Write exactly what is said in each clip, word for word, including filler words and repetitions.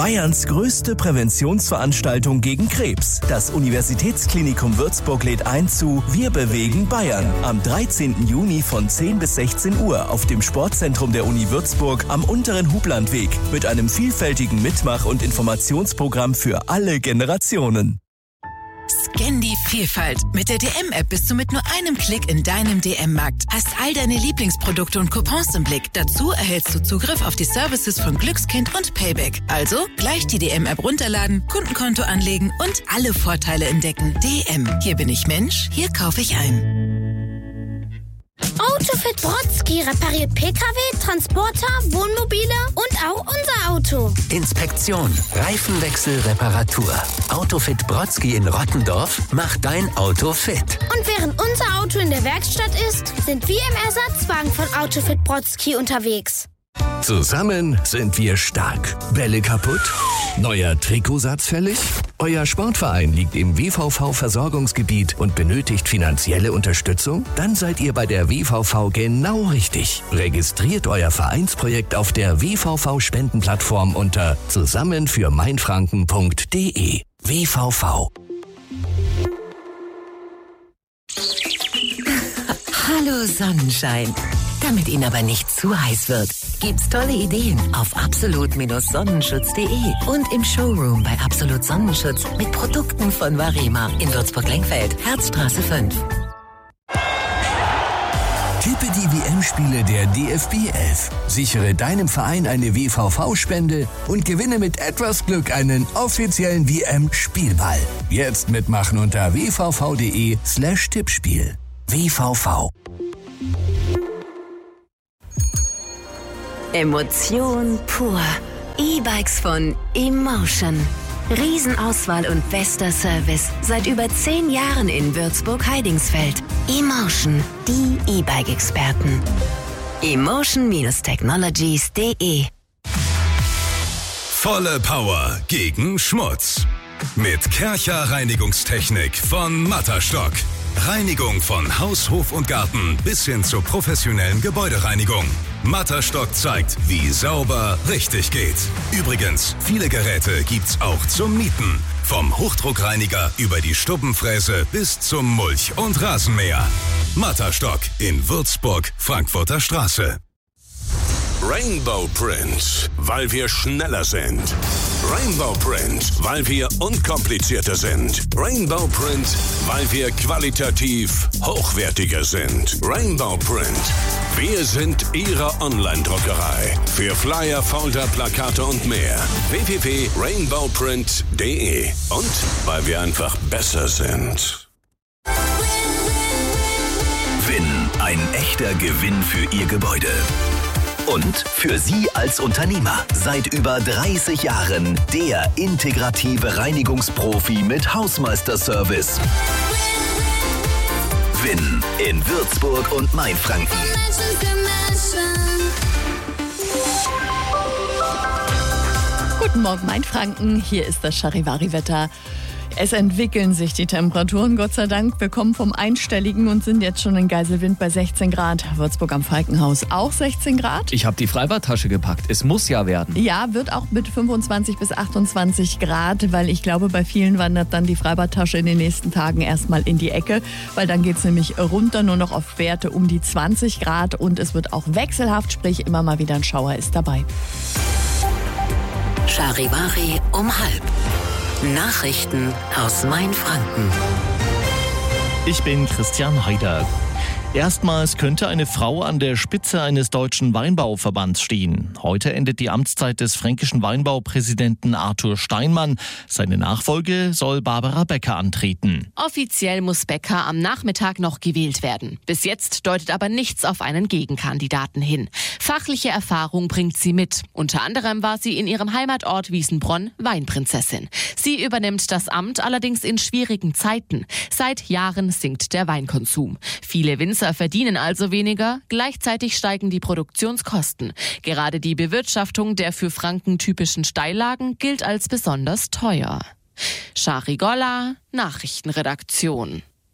Bayerns größte Präventionsveranstaltung gegen Krebs. Das Universitätsklinikum Würzburg lädt ein zu Wir bewegen Bayern am dreizehnten Juni von zehn bis sechzehn Uhr auf dem Sportzentrum der Uni Würzburg am unteren Hublandweg mit einem vielfältigen Mitmach- und Informationsprogramm für alle Generationen. Scan die Vielfalt. Mit der D M-App bist du mit nur einem Klick in deinem D M-Markt. Hast all deine Lieblingsprodukte und Coupons im Blick. Dazu erhältst du Zugriff auf die Services von Glückskind und Payback. Also gleich die D M-App runterladen, Kundenkonto anlegen und alle Vorteile entdecken. D M. Hier bin ich Mensch, hier kaufe ich ein. Autofit Brodsky repariert P K W, Transporter, Wohnmobile und auch unser Auto. Inspektion, Reifenwechsel, Reparatur. Autofit Brodsky in Rottendorf macht dein Auto fit. Und während unser Auto in der Werkstatt ist, sind wir im Ersatzwagen von Autofit Brodsky unterwegs. Zusammen sind wir stark. Bälle kaputt? Neuer Trikotsatz fällig? Euer Sportverein liegt im W V V-Versorgungsgebiet und benötigt finanzielle Unterstützung? Dann seid ihr bei der W V V genau richtig. Registriert euer Vereinsprojekt auf der W V V-Spendenplattform unter zusammen für mainfranken punkt de. W V V. Hallo Sonnenschein. Damit Ihnen aber nicht zu heiß wird, gibt's tolle Ideen auf absolut Sonnenschutz punkt de und im Showroom bei Absolut Sonnenschutz mit Produkten von Varema in Würzburg-Lengfeld, Herzstraße fünf. Tippe die W M-Spiele der D F B elf. Sichere deinem Verein eine W V V-Spende und gewinne mit etwas Glück einen offiziellen W M-Spielball. Jetzt mitmachen unter w v v punkt de slash Tippspiel. W V V. Emotion pur. E-Bikes von Emotion. Riesenauswahl und bester Service. Seit über zehn Jahren in Würzburg-Heidingsfeld. Emotion, die E-Bike-Experten. emotion Technologies punkt de. Volle Power gegen Schmutz. Mit Kärcher Reinigungstechnik von Matterstock. Reinigung von Haus, Hof und Garten bis hin zur professionellen Gebäudereinigung. Matterstock zeigt, wie sauber richtig geht. Übrigens, viele Geräte gibt's auch zum Mieten. Vom Hochdruckreiniger über die Stubbenfräse bis zum Mulch- und Rasenmäher. Matterstock in Würzburg, Frankfurter Straße. Rainbow Print, weil wir schneller sind. Rainbow Print, weil wir unkomplizierter sind. Rainbow Print, weil wir qualitativ hochwertiger sind. Rainbow Print, wir sind Ihre Online-Druckerei. Für Flyer, Folder, Plakate und mehr. w w w punkt rainbow print punkt de. Und weil wir einfach besser sind. Win, ein echter Gewinn für Ihr Gebäude. Und für Sie als Unternehmer. Seit über dreißig Jahren der integrative Reinigungsprofi mit Hausmeisterservice. Win in Würzburg und Mainfranken. Guten Morgen, Mainfranken. Hier ist das Charivari-Wetter. Es entwickeln sich die Temperaturen, Gott sei Dank. Wir kommen vom Einstelligen und sind jetzt schon in Geiselwind bei sechzehn Grad. Würzburg am Falkenhaus auch sechzehn Grad. Ich habe die Freibadtasche gepackt. Es muss ja werden. Ja, wird auch mit fünfundzwanzig bis achtundzwanzig Grad, weil ich glaube, bei vielen wandert dann die Freibadtasche in den nächsten Tagen erstmal in die Ecke, weil dann geht es nämlich runter, nur noch auf Werte um die zwanzig Grad und es wird auch wechselhaft, sprich immer mal wieder ein Schauer ist dabei. Charivari um halb. Nachrichten aus Mainfranken. Ich bin Christian Heider. Erstmals könnte eine Frau an der Spitze eines deutschen Weinbauverbands stehen. Heute endet die Amtszeit des fränkischen Weinbaupräsidenten Arthur Steinmann. Seine Nachfolge soll Barbara Becker antreten. Offiziell muss Becker am Nachmittag noch gewählt werden. Bis jetzt deutet aber nichts auf einen Gegenkandidaten hin. Fachliche Erfahrung bringt sie mit. Unter anderem war sie in ihrem Heimatort Wiesenbronn Weinprinzessin. Sie übernimmt das Amt allerdings in schwierigen Zeiten. Seit Jahren sinkt der Weinkonsum. Viele Winzer verdienen also weniger, gleichzeitig steigen die Produktionskosten. Gerade die Bewirtschaftung der für Franken typischen Steillagen gilt als besonders teuer. Shari Golla, Nachrichtenredaktion.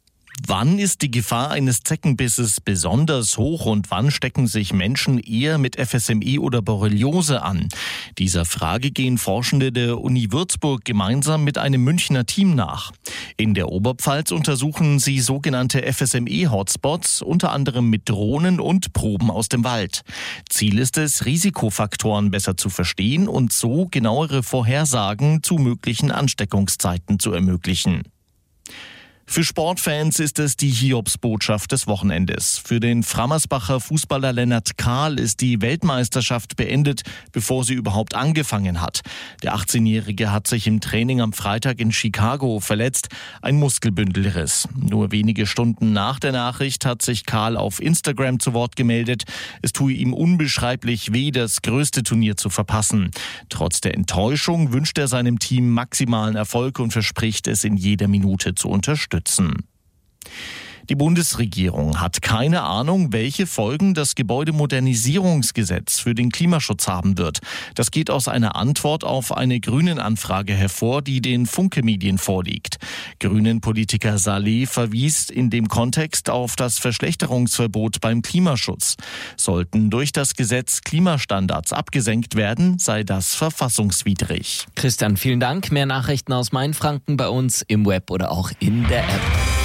Wann ist die Gefahr eines Zeckenbisses besonders hoch und wann stecken sich Menschen eher mit F S M E oder Borreliose an? Dieser Frage gehen Forschende der Uni Würzburg gemeinsam mit einem Münchner Team nach. In der Oberpfalz untersuchen sie sogenannte F S M E-Hotspots, unter anderem mit Drohnen und Proben aus dem Wald. Ziel ist es, Risikofaktoren besser zu verstehen und so genauere Vorhersagen zu möglichen Ansteckungszeiten zu ermöglichen. Für Sportfans ist es die Hiobsbotschaft des Wochenendes. Für den Frammersbacher Fußballer Lennart Kahl ist die Weltmeisterschaft beendet, bevor sie überhaupt angefangen hat. Der achtzehnjährige hat sich im Training am Freitag in Chicago verletzt, ein Muskelbündelriss. Nur wenige Stunden nach der Nachricht hat sich Kahl auf Instagram zu Wort gemeldet. Es tue ihm unbeschreiblich weh, das größte Turnier zu verpassen. Trotz der Enttäuschung wünscht er seinem Team maximalen Erfolg und verspricht es in jeder Minute zu unterstützen. Die Bundesregierung hat keine Ahnung, welche Folgen das Gebäudemodernisierungsgesetz für den Klimaschutz haben wird. Das geht aus einer Antwort auf eine Grünen-Anfrage hervor, die den Funke-Medien vorliegt. Grünen-Politiker Saleh verwies in dem Kontext auf das Verschlechterungsverbot beim Klimaschutz. Sollten durch das Gesetz Klimastandards abgesenkt werden, sei das verfassungswidrig. Christian, vielen Dank. Mehr Nachrichten aus Mainfranken bei uns im Web oder auch in der App.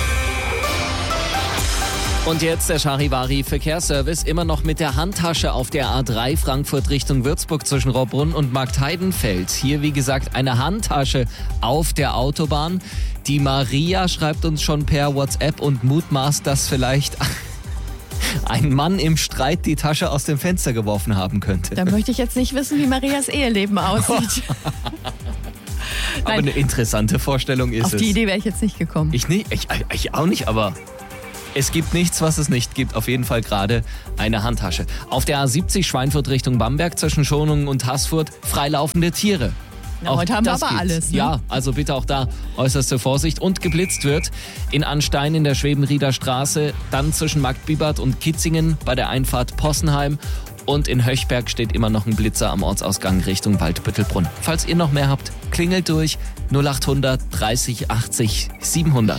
Und jetzt der Charivari Verkehrsservice, immer noch mit der Handtasche auf der A drei Frankfurt Richtung Würzburg zwischen Rohrbrunn und Marktheidenfeld. Hier, wie gesagt, eine Handtasche auf der Autobahn. Die Maria schreibt uns schon per WhatsApp und mutmaßt, dass vielleicht ein Mann im Streit die Tasche aus dem Fenster geworfen haben könnte. Da möchte ich jetzt nicht wissen, wie Marias Eheleben aussieht. Aber eine interessante Vorstellung ist es. Auf die Idee wäre ich jetzt nicht gekommen. Ich nicht, ich, ich auch nicht, aber es gibt nichts, was es nicht gibt. Auf jeden Fall gerade eine Handtasche. Auf der A siebzig Schweinfurt Richtung Bamberg zwischen Schonungen und Haßfurt freilaufende Tiere. Na, heute haben wir aber geht. alles. Ne? Ja, also bitte auch da äußerste Vorsicht. Und geblitzt wird in Anstein in der Schwebenrieder Straße, dann zwischen Marktbibert und Kitzingen bei der Einfahrt Possenheim. Und in Höchberg steht immer noch ein Blitzer am Ortsausgang Richtung Waldbüttelbrunn. Falls ihr noch mehr habt, klingelt durch null achthundert dreißig achtzig siebenhundert.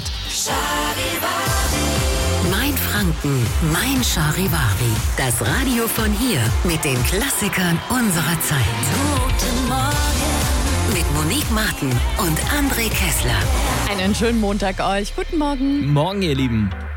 Mein Franken, mein Charivari. Das Radio von hier mit den Klassikern unserer Zeit. Guten Morgen. Mit Monique Martin und André Kessler. Einen schönen Montag euch. Guten Morgen. Morgen, ihr Lieben.